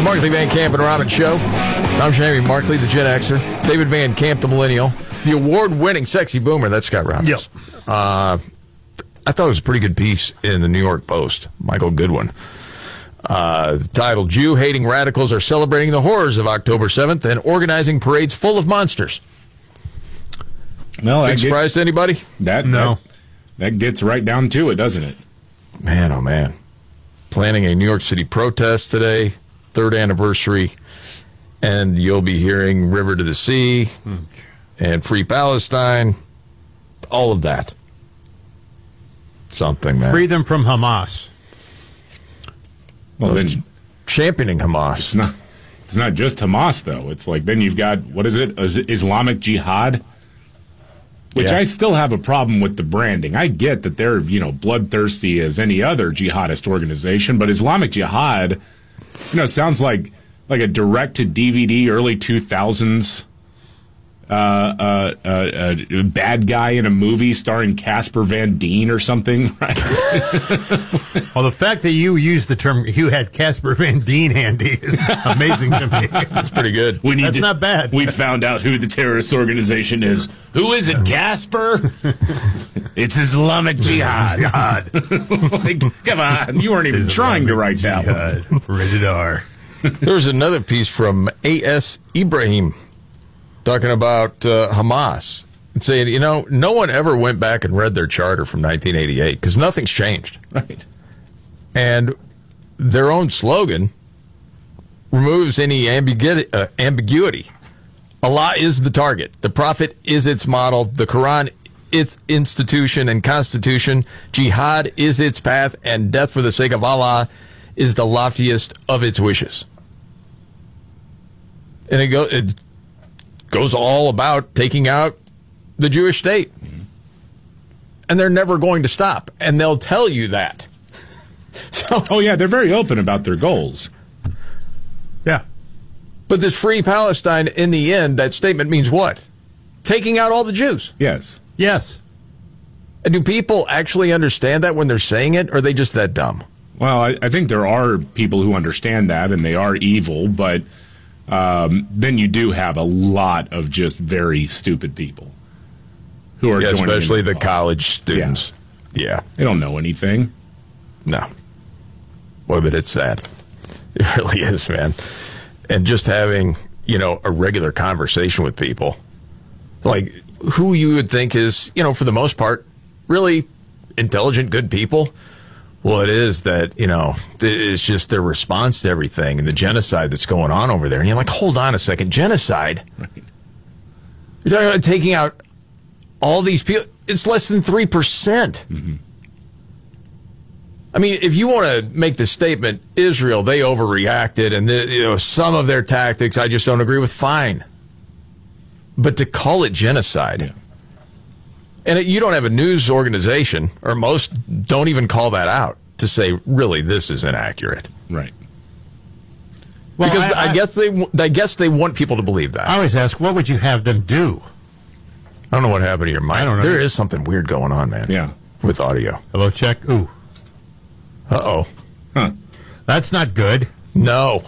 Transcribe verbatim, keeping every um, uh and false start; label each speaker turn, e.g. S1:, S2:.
S1: The Markley, Van Camp, and Robbins Show. I'm Jamie Markley, the Gen Xer. David Van Camp, the Millennial. The award-winning sexy boomer, that's Scott Robbins.
S2: Yep.
S1: Uh, I thought it was a pretty good piece in the New York Post. Michael Goodwin. Uh, the title, Jew-hating radicals are celebrating the horrors of October seventh and organizing parades full of monsters.
S3: Well,
S1: Big surprise to anybody?
S3: That,
S2: no.
S3: That, that gets right down to it, doesn't it?
S1: Man, oh man. Planning a New York City protest today, third anniversary, and you'll be hearing River to the Sea okay. and Free Palestine, all of that. Something, man.
S2: Free them from Hamas.
S3: Well,
S1: well
S3: then
S1: championing Hamas.
S3: It's not, it's not just Hamas, though. It's like then you've got, what is it, Islamic Jihad? Which yeah. I still have a problem with the branding. I get that they're, you know, bloodthirsty as any other jihadist organization, but Islamic Jihad, you know, sounds like like a direct-to-D V D early two thousands uh, uh, uh, uh, bad guy in a movie starring Casper Van Dien or something, right?
S2: Well, the fact that you used the term, you had Casper Van Dien handy is amazing to me.
S1: That's pretty good.
S3: We need
S2: That's
S3: to,
S2: not bad.
S3: We found out who the terrorist organization is. Who is it, Casper? It's Islamic Jihad.
S2: Jihad.
S3: Like, come on. You weren't even Islamic trying to write that
S2: Jihad.
S3: one.
S2: Rated R.
S1: There was another piece from A S Ibrahim talking about uh, Hamas and saying, you know, no one ever went back and read their charter from nineteen eighty-eight because nothing's changed.
S3: Right.
S1: And their own slogan removes any ambiguity. Uh, ambiguity. Allah is the target. The Prophet is its model. The Quran, its institution and constitution. Jihad is its path. And death for the sake of Allah is the loftiest of its wishes. And it, go, it goes all about taking out the Jewish state. Mm-hmm. And they're never going to stop. And they'll tell you that. So,
S3: oh, yeah, they're very open about their goals.
S2: Yeah.
S1: But this Free Palestine, in the end, that statement means what? Taking out all the Jews.
S3: Yes.
S2: Yes.
S1: And do people actually understand that when they're saying it, or are they just that dumb?
S3: Well, I, I think there are people who understand that, and they are evil, but um, then you do have a lot of just very stupid people who are
S1: yeah,
S3: joining
S1: especially
S3: in
S1: the college students. Yeah. yeah.
S3: They don't know anything.
S1: No. Boy, but it's sad. It really is, man. And just having, you know, a regular conversation with people, like who you would think is, you know, for the most part, really intelligent, good people. Well, it is that, you know, it's just their response to everything and the genocide that's going on over there. And you're like, hold on a second, genocide? Right. You're talking about taking out all these people. It's less than three percent. Mm-hmm. I mean, if you want to make the statement, Israel, they overreacted, and the, you know, some of their tactics I just don't agree with, fine. But to call it genocide, yeah. and it, you don't have a news organization, or most don't even call that out, to say, really, this is inaccurate.
S3: Right.
S1: Well, because I, I, I guess they I guess they want people to believe that.
S2: I always ask, what would you have them do?
S1: I don't know what happened to your mic.
S2: I don't know.
S1: There is something weird going on, man.
S3: Yeah.
S1: With audio.
S2: Hello, check. Ooh.
S1: Uh-oh.
S3: Huh.
S2: That's not good.
S1: No.